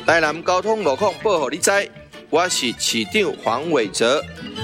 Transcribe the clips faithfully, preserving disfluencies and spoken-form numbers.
台南交通路况报给你知，我是市长黄伟哲。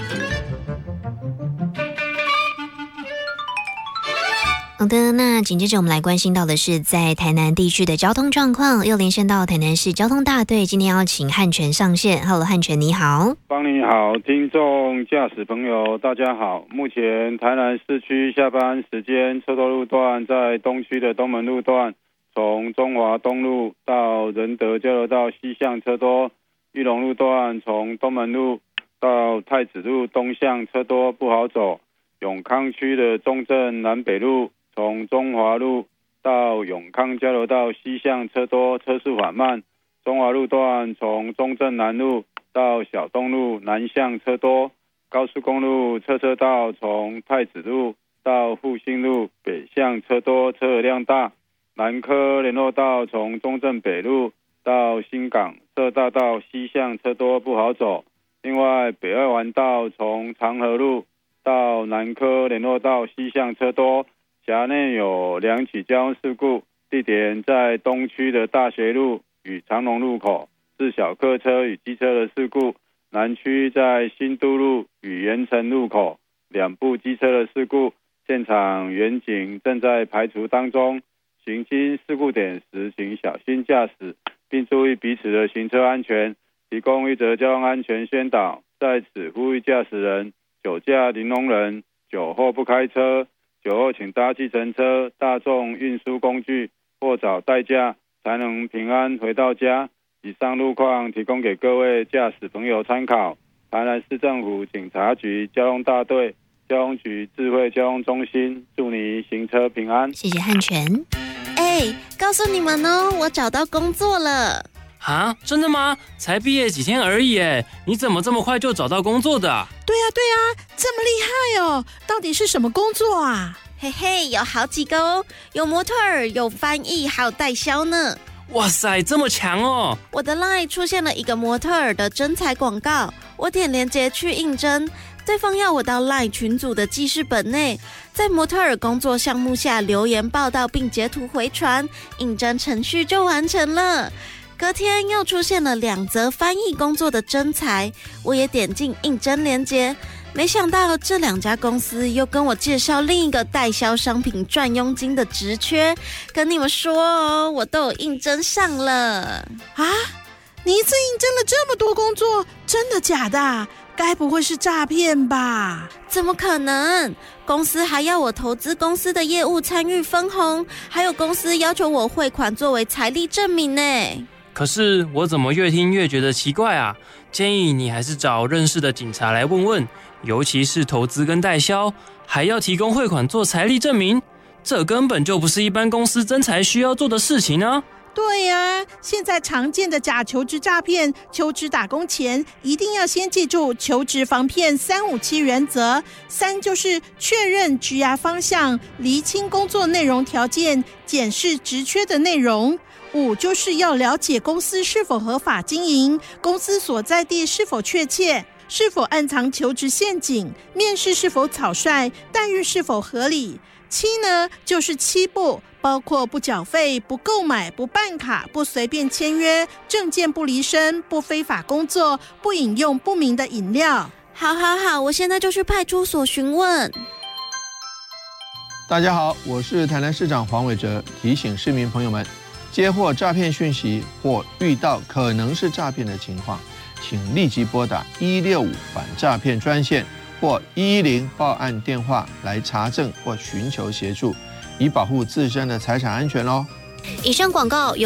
好的，那紧接着我们来关心到的是在台南地区的交通状况，又连线到台南市交通大队，今天要请汉全上线。Hello， 汉全你好。 邦你好，听众驾驶朋友大家好。目前台南市区下班时间车多路段，在东区的东门路段，从中华东路到仁德交流道西向车多；裕隆路段从东门路到太子路东向车多不好走；永康区的中正南北路从中华路到永康交流道西向车多，车速缓慢；中华路段从中正南路到小东路南向车多；高速公路车车道从太子路到复兴路北向车多，车辆大；南科联络道从中正北路到新港社大道西向车多不好走。另外，北二环道从长和路到南科联络道西向车多。辖内有两起交通事故，地点在东区的大学路与长隆路口，是小客车与机车的事故；南区在新都路与盐城路口，两部机车的事故。现场员警正在排除当中，行经事故点时请小心驾驶，并注意彼此的行车安全，提供一则交通安全宣导。在此呼吁驾驶人酒驾零容忍，酒后不开车，酒后请搭计程车、大众运输工具或找代驾，才能平安回到家。以上路况提供给各位驾驶朋友参考。台南市政府警察局交通大队、交通局智慧交通中心，祝你行车平安。 谢谢汉全。 哎，告诉你们哦，我找到工作了。 啊，真的吗？才毕业几天而已耶，你怎么这么快就找到工作的啊？ 对啊对啊，这么厉害哦！到底是什么工作啊？ 嘿嘿，有好几个哦，有模特儿，有翻译，还有代销呢。 哇塞，这么强哦！ 我的 LINE 出现了一个模特儿的征才广告，我点连结去应征，对方要我到 LINE 群组的记事本内，在模特儿工作项目下留言报道并截图回传，应征程序就完成了。隔天又出现了两则翻译工作的征才，我也点进应征连结，没想到这两家公司又跟我介绍另一个代销商品赚佣金的职缺，跟你们说哦，我都有应征上了啊！你一次应征了这么多工作，真的假的？该不会是诈骗吧？ 怎么可能？公司还要我投资公司的业务参与分红，还有公司要求我汇款作为财力证明呢。 可是我怎么越听越觉得奇怪啊？建议你还是找认识的警察来问问，尤其是投资跟代销，还要提供汇款做财力证明，这根本就不是一般公司征才需要做的事情啊！ 对呀、啊，现在常见的假求职诈骗，求职打工前一定要先记住求职防骗三五七原则。三就是确认职涯方向，厘清工作内容条件，检视职缺的内容。五就是要了解公司是否合法经营，公司所在地是否确切，是否暗藏求职陷阱，面试是否草率，待遇是否合理。七呢，就是七不，包括不缴费、不购买、不办卡、不随便签约、证件不离身、不非法工作、不饮用不明的饮料。 好好好，我现在就去派出所询问。 大家好，我是台南市长黄伟哲，提醒市民朋友们，接获诈骗讯息或遇到可能是诈骗的情况，请立即拨打一六五反诈骗专线或一一零报案电话来查证或寻求协助，以保护自身的财产安全哦。 以上广告由